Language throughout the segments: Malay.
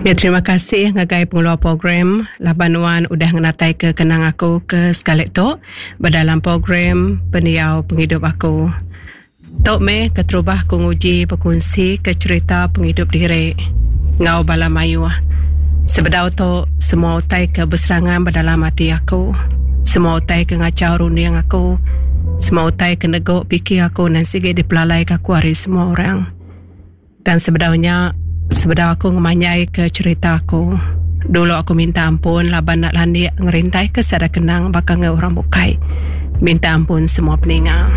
Ya, terima kasih ngagai pengeluar program Labanuan udah ngenatai ke kenang aku ke sekali tu berdalam program Peniau Penghidup Aku. Tok me keterubah ku nguji berkongsi ke cerita penghidup diri ngau bala mayu. Sebedau tu semua utai ke berserangan berdalam hati aku. Semua utai ke ngacau runding aku. Semua utai ke negok fikir aku dan sikit dipelalai ke aku hari semua orang. Dan sebedau aku ngemanyai ke cerita aku. Dulu aku minta ampun laban nak landik ngerintai ke sada kenang bakal nge orang bukai. Minta ampun semua peningat.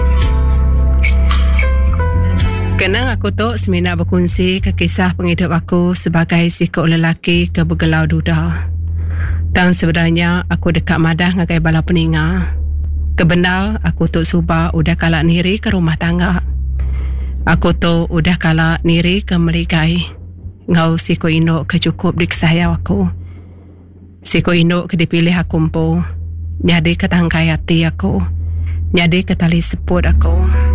Kenang aku tu semina berkongsi ke kisah penghidup aku sebagai sikut lelaki ke bergelau duda. Dan sebenarnya aku dekat madah ngagai bala peningat. Kebenar aku tu subah udah kalak niri ke rumah tangga. Aku tu udah kalak niri ke meligai. Ngau siko induk ke cukup diksayau aku. Siko induk ke dipilih aku empu. Nyadi ke tangkai hati aku. Nyadi ke tali seput aku.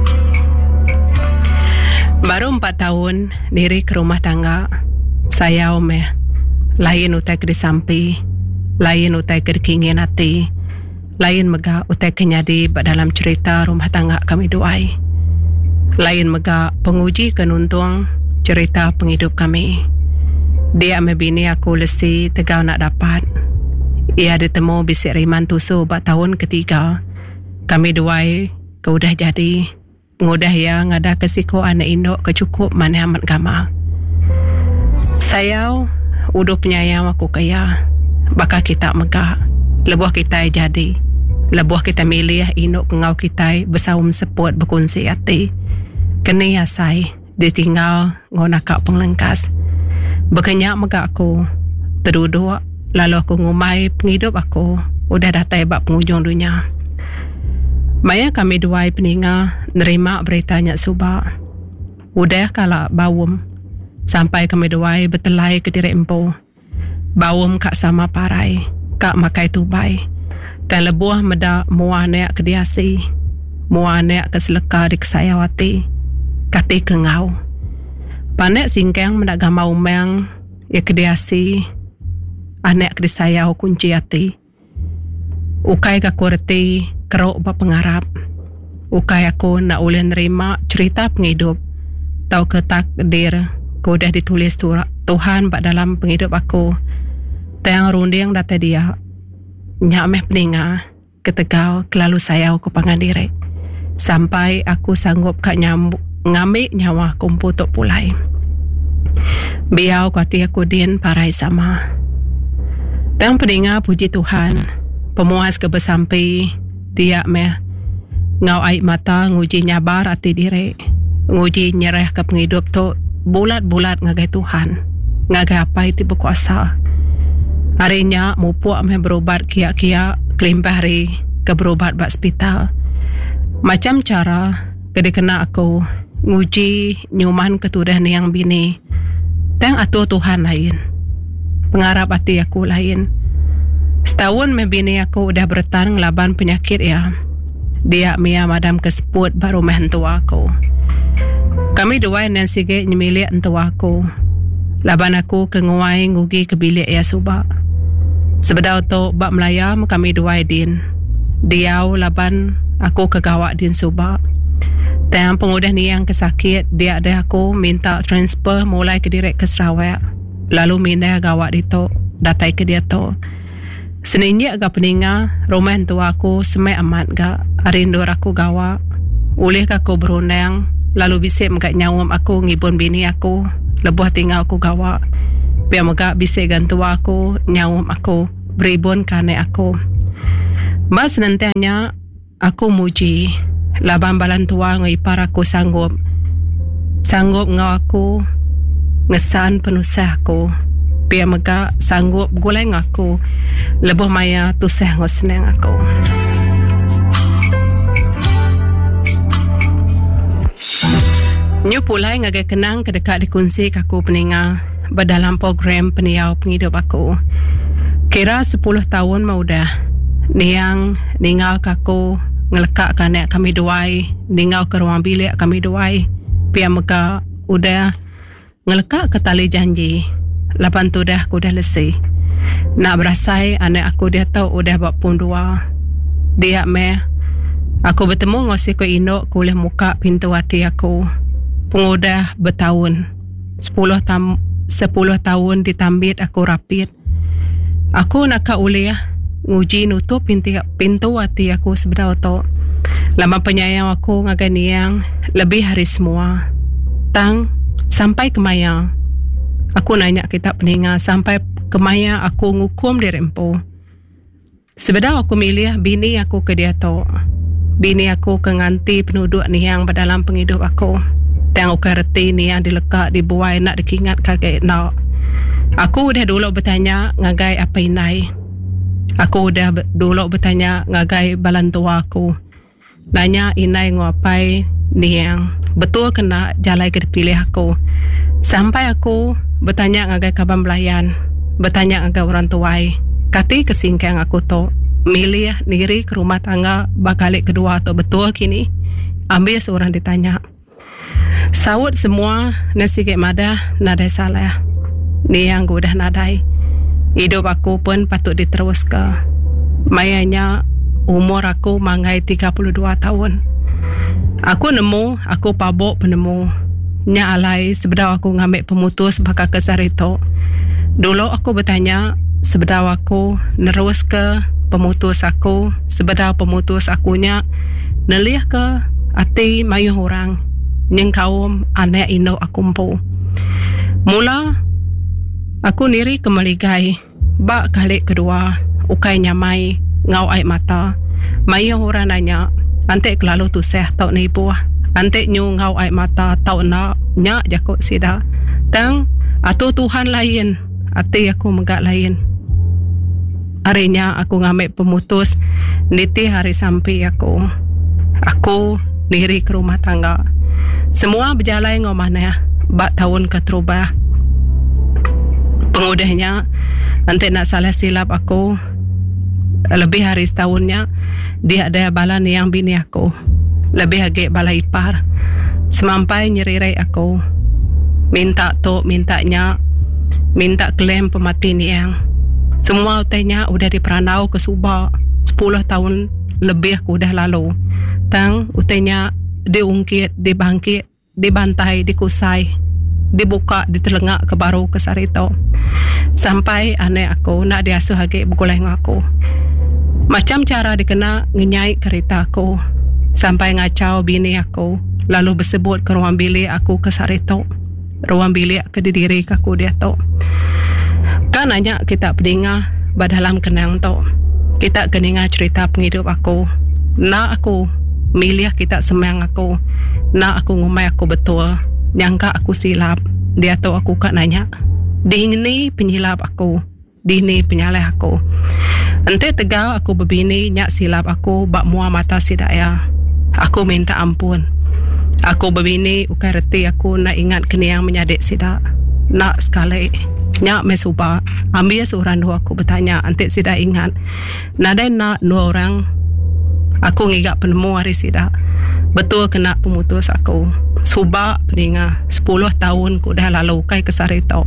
Baru 4 tahun niri ke rumah tangga. Sayau meh. Lain utai ke disampi. Lain utai ke dikingin hati. Lain mega utai ke nyadi dalam cerita rumah tangga kami doai. Lain mega penguji kenuntung cerita penghidup kami. Dia membini aku lesi tegau nak dapat. Ia ditemu bisik riman tusu buat tahun ketiga. Kami duai ke udah jadi. Ngudah ya ngada kesiko anak indok kecukup mana amat gama. Sayau udah penyayang aku kaya. Bakal kita megah. Lebuh kita jadi. Lebuh kita milih indok ngau kita bersaum seput berkongsi hati. Kena yasai ditinggal ngonakak penglengkas. Berkenyak megak aku terduduk lalu aku ngumai penghidup aku udah datai bak penghujung dunia. Maya kami duai peninga nerima beritanya subak. Udah kalak bawum sampai kami duai betelai ke diri empu. Bawum kak sama parai kak makai tubai dan lebuah meda muah neak kediasi muah neak keseleka diksayawati kati kengau. Panek singkang mendak gamau meng ya kediasi anek kedisayau kunci hati. Ukai ka kurti kerok ba pengarap. Ukai aku nak boleh nerima cerita penghidup. Tau ke takdir ku dah ditulis Tuhan bak dalam penghidup aku. Tayang runding data dia. Nyak meh peninga ketegau kelalu sayau ku pangan diri. Sampai aku sanggup kak nyambuk ngambil nyawa kumpu tok pulai. Biau kati aku din parai sama. Tang peninga puji Tuhan. Pemuas kebesampi dia meh ngau air mata nguji nyabar hati diri. Nguji nyerah ke penghidup tok bulat-bulat ngagai Tuhan. Ngagai apa itu berkuasa. Harinya mupuak meh berobat kia-kia kelimpah hari ke berobat bak hospital. Macam cara kena kena aku nguji nyuman ketudah ni yang bini. Tang atur Tuhan lain. Pengarap hati aku lain. Setahun membini aku udah bertahan ngelaban penyakit ya. Dia mia madam keseput baru mentu aku. Kami dua dan sige nyemilik entu aku. Laban aku ke nguai ngugi ke bilik ya subak. Sebedau tu bak melayam kami dua din. Diau laban aku ke gawak din subak. Tang pengudah ni yang kesakit, dia ada aku minta transfer mulai ke direct ke Sarawak. Lalu mindah gawak dito, datai ke dia tu. Seninja agak peninga, rumah tu aku semai amat gak, arindu aku gawak. Ulih ke aku berundang, lalu bisik megak nyawam aku ngibun bini aku, lebuh tinggal aku gawak. Biar megak bisik gantu aku, nyawam aku, beribun kane aku. Bas nantinya, aku muji. Laban balan tua ngipar aku sanggup ngau aku ngesan penusah aku. Biar mega sanggup gulai ngaku lebuh maya tusah ngosneng aku. Nyu pulai ngagai kenang kedekat dikunci kaku peninga berdalam program Peniau Penghidup Aku. Kira 10 tahun mau dah niang ningal kaku ngelekak kanak kami duai, ningau ke ruang bilik kami duai. Pia mega udah ngelekak ke tali janji. Lapan tu dah aku dah lesi. Nak berasai anak aku dia tahu udah buat pun 2. Dia meh. Aku bertemu ngosi ko Ino kuliah muka pintu hati aku. Pengudah bertahun. 10 tahun ditambit aku rapid. Aku nak ka uliah nguji nutup pintu hati aku sebenarnya tu. Lama penyayang aku ngaganiang lebih hari semua. Tang sampai kemaya. Aku nanya kitab peninga sampai kemaya aku ngukum di rempo. Sebenarnya aku milih bini aku ke dia tu. Bini aku ke nganti penduduk ni yang berdalam penghidup aku. Tang aku reti ni yang dilekat dibuai nak dikingat kaget nak. Aku udah dulu bertanya ngagai apa inai. Aku udah dulu bertanya ngagai balan tua aku. Nanya inai ngapai ni yang betul kena jalai ke dipilih aku. Sampai aku bertanya ngagai kaban belayan. Bertanya ngagai orang tuai. Kati kesingkang aku tu. Milih diri ke rumah tangga bakalik kedua atau betul kini. Ambil seorang ditanya. Sawut semua nasi kek madah nadai salah. Ni yang gue dah nadai. Hidup aku pun patut diterus ke. Mayanya umur aku mangai 32 tahun. Aku pabok penemu. Nya alai sebedah aku ngambil pemutus bakal kesar itu. Dulu aku bertanya sebedah aku nerus ke pemutus aku. Sebedah pemutus akunya nelih ke hati mayuh orang. Yang kaum anak Ino aku empu. Mula aku niri kemeligai. Bak kali kedua ukai nyamai ngau air mata. Mayuh orang nanya, antek kelalu tu seh tau ni buah. Antek nyu ngau air mata tau nak nyak jakut sida. Tang atau Tuhan lain, hati aku megak lain. Harinya aku ngambil pemutus niti hari sampai aku. Aku niri ke rumah tangga. Semua berjalan ngomana bak tahun keterubah. Pengudahnya nanti nak salah silap aku lebih hari setahunnya dia ada balan yang bini aku lebih agak bala ipar semampai nyerirai aku minta klaim pematiin yang semua utainya udah diperanau ke Subak 10 tahun lebih aku udah lalu. Tang utainya diungkit, dibangkit, dibantai, dikusai, dibuka, ditelengak ke baru ke sarito. Sampai anak aku nak diasuh lagi bergulai dengan aku. Macam cara dikena ngenyai kereta aku. Sampai ngacau bini aku. Lalu bersebut ke ruang bilik aku ke sarito. Ruang bilik ke diri aku dia tu. Kan nanya kita pendengar badalam kenang tu. Kita keninga cerita penghidup aku. Nak aku milih kita semang aku. Nak aku ngumai aku betul. Nyangka aku silap. Dia tahu aku kak nanya. Di ini penyilap aku. Di ini penyalih aku. Ente tegal aku berbini nyak silap aku bak mua mata si daya. Aku minta ampun. Aku berbini ukai reti aku nak ingat kini yang menyadik sidak. Nak sekali. Nyak mesuba. Ambil seorang dua aku bertanya. Ente sidak ingat. Nadai nak dua orang. Aku ngigak penemu hari sidak. Betul kena pemutus aku. Subak peninga 10 tahun ku dah lalu kai ke sarito.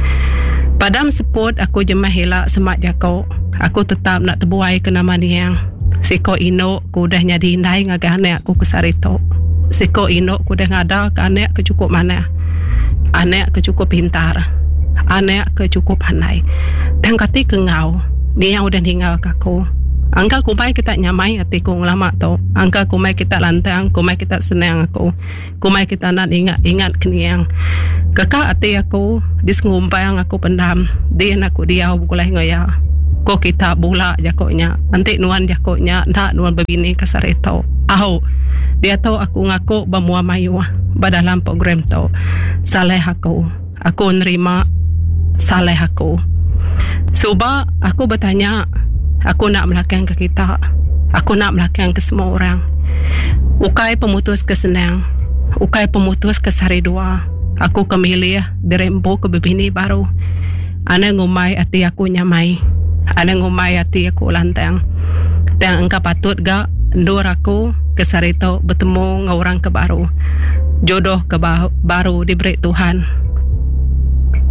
Padam seput aku jemah hilak semak jakau. Aku tetap nak terbuai ke nama niang. Siko Ino ku dah nyadi indai ngagah anak aku ke sarito. Siko Ino ku dah ngada ke anak ke cukup mana. Anak ke cukup pintar. Anak ke cukup pandai. Dan kati ke ngau. Ni yang udah tinggal ke aku. Angka kumai kita nyamai hati ku lama tu. Angka kumai kita lantang, kumai kita senang aku. Kumai kita nak ingat keniang. Kakak hati aku disngumpai yang aku pendam. Dia nak aku dia bukulai ngoya. Ko kita bula jakoknya. Nanti nuan jakoknya nak nuan berbini kasar itu. Au. Dia tahu aku ngaku bamua mayu badalam program tu. Saleh aku. Aku nerima saleh aku. Suba aku bertanya. Aku nak melakang ke kita. Aku nak melakang ke semua orang. Ukai pemutus ke senang. Ukai pemutus ke sari dua. Aku kemilih dirembo ke bebini baru. Ana ngumai hati aku nyamai. Ana ngumai hati aku lantang. Dan engkau patut gak ndur aku ke sari tu bertemu dengan orang ke baru. Jodoh ke baru diberi Tuhan.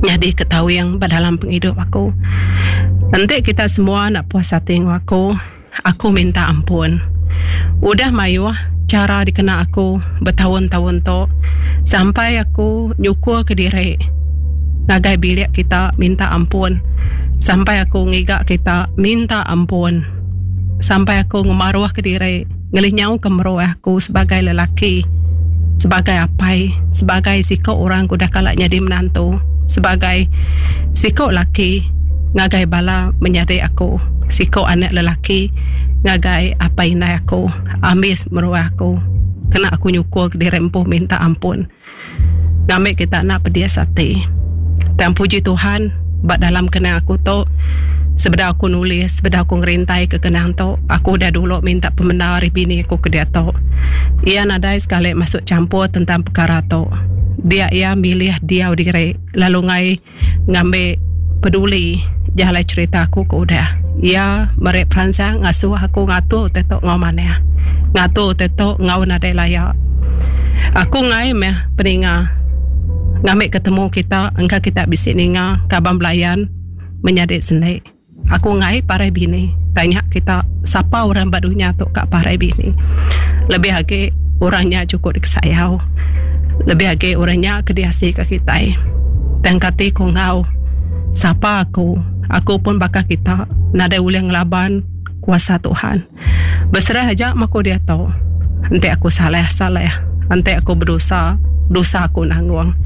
Jadi ketahui yang dalam penghidup aku. Nanti kita semua nak puas hati dengan aku minta ampun. Udah mayuah cara dikena aku bertahun-tahun tu sampai aku nyukur ke diri ngagai bilik kita minta ampun, sampai aku ngigak kita minta ampun, sampai aku ngemaruah ke diri ngelinyau ke meruah aku sebagai lelaki, sebagai apai, sebagai sikap orang kuda kalaknya di menantu, sebagai sikap laki ngagai bala menyadai aku, sikap anak lelaki ngagai apa inai aku, amis meruah aku, kena aku nyukur ke diri empuh minta ampun. Ngambil kita nak pedia sati. Dan puji Tuhan, buat dalam kenang aku tu, sebeda aku nulis, sebeda aku ngerintai ke kenang tu, aku dah dulu minta pembenar bini aku ke dia tu. Ia nadai sekali masuk campur tentang perkara tu. Ia milih dia diri, lalu ngambil peduli jalan cerita aku ke udah. Ia merek peransang ngasuh aku ngatur tetok ngau mana. Ngatur tetok ngau nadai layak. Aku meh peninga ngambil ketemu kita, engkau kita bisik ninga kabam belayan menyadik sendiri. Aku parai bini, tanya kita siapa orang badunya tu kak parai bini. Lebih lagi orangnya cukup dikesayau, lebih lagi orangnya kediasi ke kita. Dan kati ko ngau siapa aku pun bakal kita nada ulang laban kuasa Tuhan. Berserah aja mako dia tahu. Nanti aku salah, nanti aku berdosa aku nanggung.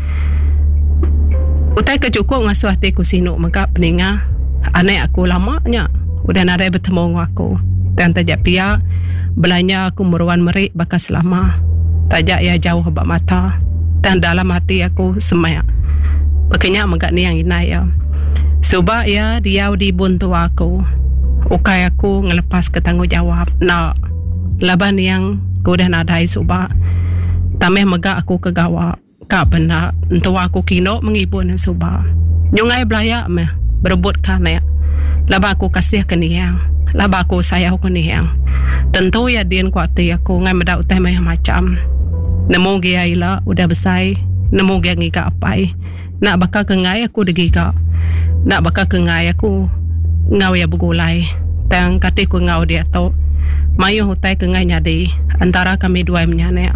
Utai kecukup ngasuh hatiku sinuk maka peninga anak aku lamanya udah narai bertemu dengan aku. Dan tajak pia belanja aku meruan merik bakal selama. Tajak ia jauh habak mata. Dan dalam hati aku semak. Makanya megak ni yang inai ya. Sebab ya dia dibuntu aku. Ukai aku ngelepas ke tanggungjawab. Nak laban yang ku dah nadai sebab tameh megak aku kegawak. Kak benar untuk aku kino menghibur dan subah. Nyungai belayak meh berebut kanak. Laba aku kasih ke niang. Laba aku sayang ke niang. Tentu ya dian kuati aku ngai medak utai macam. Nemu gia ila udah besai. Nemu gia ngiga apai. Nak bakal kengai aku degiga. Nak bakal kengai aku ngau ya begulai. Tang katiku ngau dia tu. Mayu utai kengai nyadi antara kami dua menyanek.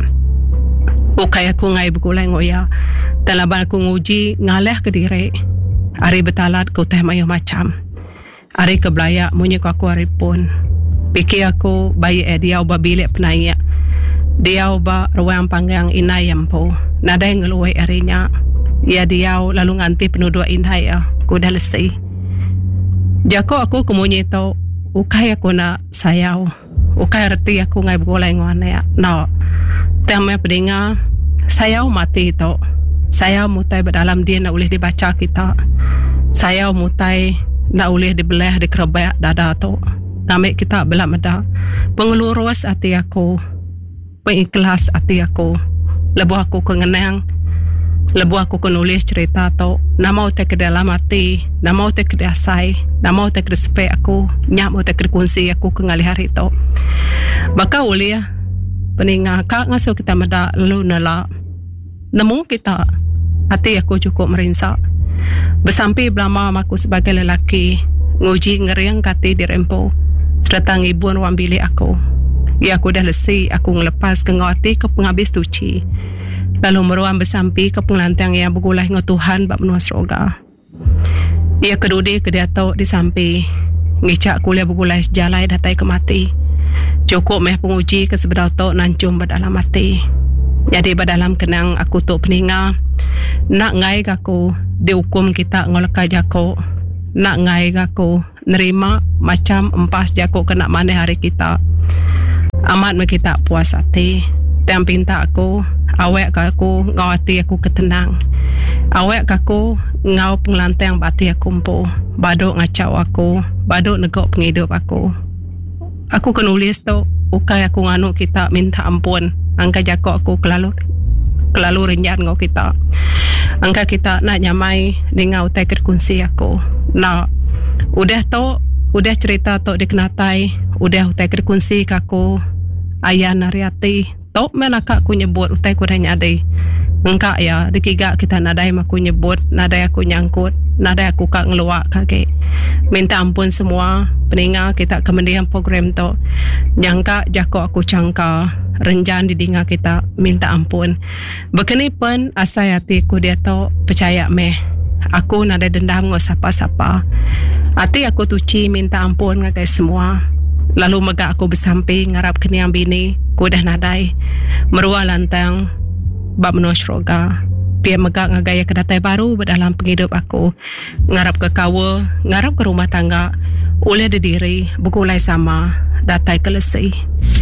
Ukai aku ngai begulai ngoya. Talaban aku nguji ngaleh ke diri. Ari betalat ku teh mayu macam. Ari kebelayak munyi ku aku ari pun. Pikir aku bayi dia ubah bilik penaya. Dia ubah ruang panggang inai yampu. Nadai ngeluai arinya. Ya dia lalu nganti penuduh inai ya. Ku dah lesai. Jako aku kemunyi tau. Ukai aku nak sayau. Ukai reti aku ngai begulai ngwana ya. No. Tama pedinga saya mati tu. Saya mutai berdalam dia nak boleh dibaca kita. Saya mutai nak boleh dibelah dikerebak dada tu. Kami kita belah meda. Pengelurus hati aku. Pengikhlas hati aku. Lebu aku kengenang. Lebu aku nulis cerita tu. Nama utai ke dalam hati. Nama utai ke dasai. Nama utai ke respek aku. Nyak utai ke kunci aku ke ngali hari tu. Baka boleh peninga kak ngasuh kita meda lalu nala. Nemu kita hati aku cukup merinsak. Bersampai belama aku sebagai lelaki nguji ngeriang kati di rempo serta ngibun wang bilik aku. Ya aku dah lesi aku ngelepas ke ngawati ke penghabis tuci. Lalu meruang bersampai ke pengelantang yang bergulai dengan Tuhan bak menua seroga. Ia kedudi ke dia tau di sampai ngicak kuliah bergulai sejalai datai ke mati. Cukup meh penguji ke sebedah tok nancum berdalam mati. Jadi berdalam kenang aku tok peninga. Nak ngai aku dihukum kita ngolaka jako. Nak ngai aku nerima macam empas jako kena mana hari kita. Amat me kita puas hati. Dan pinta aku awek aku ngawati aku ketenang. Awek aku ngau pengelantang bati aku empu. Baduk ngacau aku. Baduk negok penghidup aku. Aku kenulis tu, ukai aku nganu kita minta ampun. Angka jako aku kelalu rinjan ngau kita. Angka kita nak nyamai dengan utai kerkunci aku. Nah, udah cerita tu dikenatai, udah utai kerkunci aku. Ayah nariati, tu menakak aku nyebut utai ku dah nyadai. Engkak ya, dikiga kita nadai aku nyebut, nadai aku nyangkut, nadai aku kak ngeluak kake. Minta ampun semua peninga kita kemudian program tu. Nyangka jako aku cangka renjan di dinga kita minta ampun. Begini pun asai hatiku dia tu percaya meh. Aku nadai dendam ngos siapa-siapa. Hati aku tuci minta ampun ngakai semua. Lalu megak aku bersamping ngarap keniang bini, ku dah nadai merua lantang bab menosroga. Pia megak ngagaya kedatai baru dalam penghidup aku. Ngarap ke kawa, ngarap ke rumah tangga. Oleh diri, bukulai sama, datai kelesi.